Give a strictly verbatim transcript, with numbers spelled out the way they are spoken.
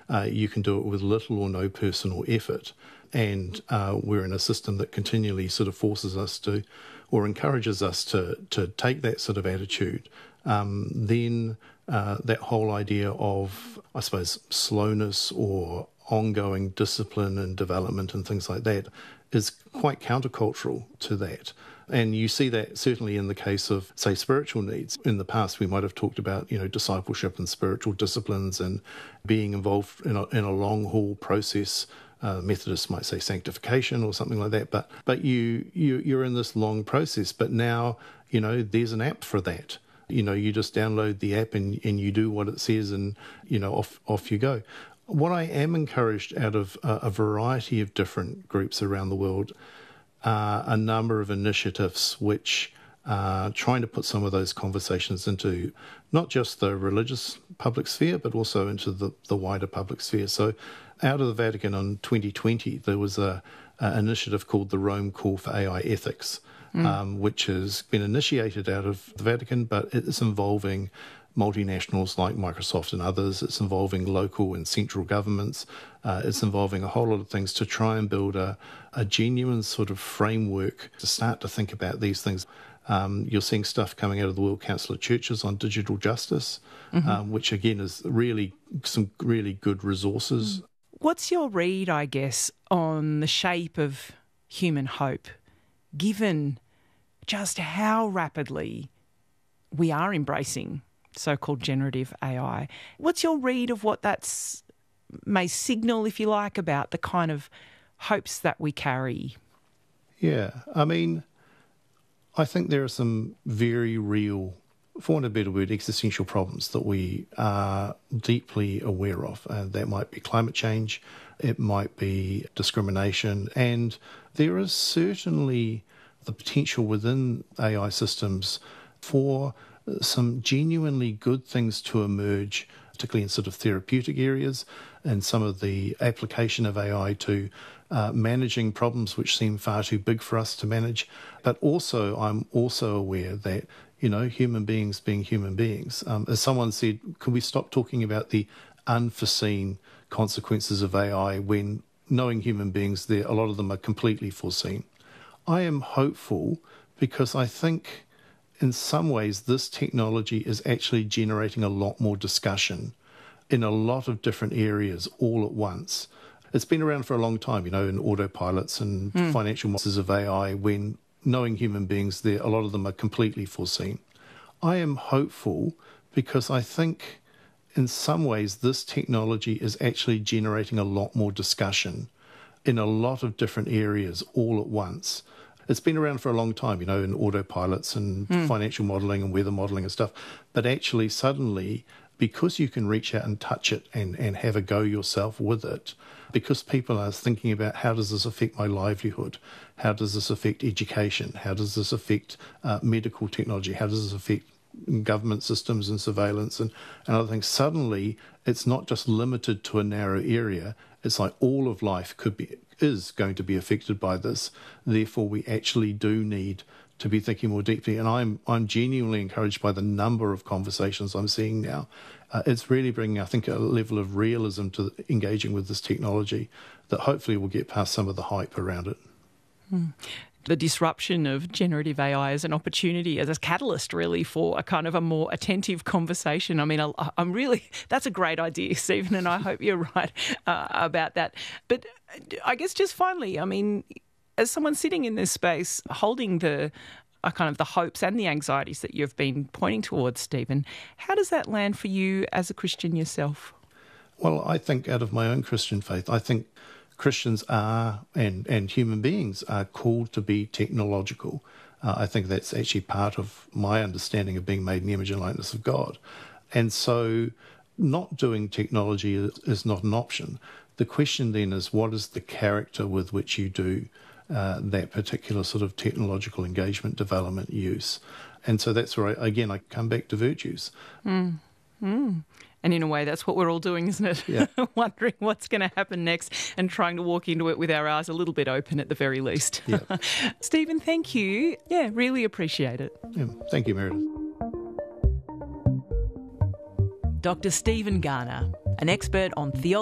uh, you can do it with little or no personal effort. And uh, we're in a system that continually sort of forces us to, or encourages us to, to take that sort of attitude. Um, then uh, that whole idea of, I suppose, slowness or ongoing discipline and development and things like that is quite countercultural to that. And you see that certainly in the case of, say, spiritual needs. In the past, we might have talked about, you know, discipleship and spiritual disciplines and being involved in a, in a long-haul process. Uh, Methodists might say sanctification or something like that. But but you, you, you're in this long process. But now, you know, there's an app for that. You know, you just download the app and, and you do what it says and, you know, off, off you go. What I am encouraged out of a, a variety of different groups around the world are a number of initiatives which are trying to put some of those conversations into not just the religious public sphere, but also into the, the wider public sphere. So out of the Vatican in twenty twenty, there was a, a initiative called the Rome Call for A I Ethics, mm. um, which has been initiated out of the Vatican, but it's involving multinationals like Microsoft and others. It's involving local and central governments. Uh, it's involving a whole lot of things to try and build a, a genuine sort of framework to start to think about these things. Um, you're seeing stuff coming out of the World Council of Churches on digital justice, mm-hmm. um, which again is really some really good resources. What's your read, I guess, on the shape of human hope, given just how rapidly we are embracing so-called generative A I? What's your read of what that's may signal, if you like, about the kind of hopes that we carry? Yeah, I mean, I think there are some very real, for want of a better word, existential problems that we are deeply aware of. Uh, that might be climate change, it might be discrimination, and there is certainly the potential within A I systems for some genuinely good things to emerge, particularly in sort of therapeutic areas and some of the application of A I to uh, managing problems which seem far too big for us to manage. But also, I'm also aware that, you know, human beings being human beings, um, as someone said, can we stop talking about the unforeseen consequences of A I when knowing human beings, there a lot of them are completely foreseen. I am hopeful because I think in some ways this technology is actually generating a lot more discussion in a lot of different areas all at once. It's been around for a long time, you know, in autopilots and mm. financial models of A I, when knowing human beings, there a lot of them are completely foreseen. I am hopeful because I think in some ways this technology is actually generating a lot more discussion in a lot of different areas all at once. It's been around for a long time, you know, in autopilots and mm. financial modelling and weather modelling and stuff. But actually, suddenly, because you can reach out and touch it and, and have a go yourself with it, because people are thinking about how does this affect my livelihood? How does this affect education? How does this affect uh, medical technology? How does this affect government systems and surveillance and, and other things? Suddenly, it's not just limited to a narrow area. It's like all of life could be is going to be affected by this. Therefore, we actually do need to be thinking more deeply. And I'm I'm genuinely encouraged by the number of conversations I'm seeing now. Uh, it's really bringing, I think, a level of realism to engaging with this technology that hopefully will get past some of the hype around it. Hmm. The disruption of generative A I as an opportunity, as a catalyst, really, for a kind of a more attentive conversation. I mean, I, I'm really, that's a great idea, Stephen, and I hope you're right uh, about that. But I guess just finally, I mean, as someone sitting in this space, holding the uh, kind of the hopes and the anxieties that you've been pointing towards, Stephen, how does that land for you as a Christian yourself? Well, I think out of my own Christian faith, I think Christians are, and, and human beings are called to be technological. Uh, I think that's actually part of my understanding of being made in the image and likeness of God. And so not doing technology is, is not an option. The question then is, what is the character with which you do uh, that particular sort of technological engagement, development, use? And so that's where, I, again, I come back to virtues. Mm. Mm. And in a way, that's what we're all doing, isn't it? Yeah. Wondering what's going to happen next and trying to walk into it with our eyes a little bit open at the very least. Yeah. Stephen, thank you. Yeah, really appreciate it. Yeah. Thank you, Meredith. Doctor Stephen Garner, an expert on theology